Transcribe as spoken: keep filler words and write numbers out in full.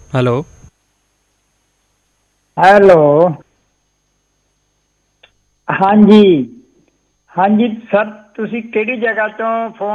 hello hello ਹਾਂਜੀ ਹਾਂਜੀ sir ਤੁਸੀਂ ਕਿਹੜੀ ਜਗ੍ਹਾ ਤੋਂ ਫੋਨ